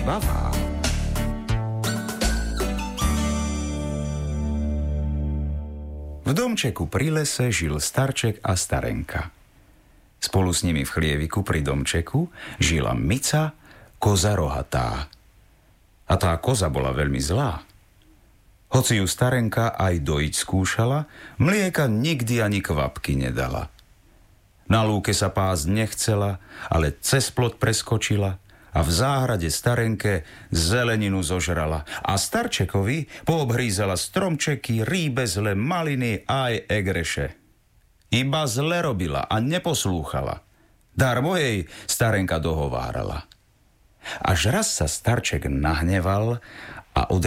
vybavá. V domčeku pri lese žil starček a starenka. Spolu s nimi v chlieviku pri domčeku žila Mica, koza rohatá. A tá koza bola veľmi zlá. Hoci ju starenka aj dojiť skúšala, mlieka nikdy ani kvapky nedala. Na lúke sa pásť nechcela, ale cez plot preskočila a v záhrade starenke zeleninu zožrala a starčekovi poobhrízala stromčeky, rýbezle, maliny aj egreše. Iba zle robila a neposlúchala. Darmo jej starenka dohovárala. Až raz sa starček nahneval a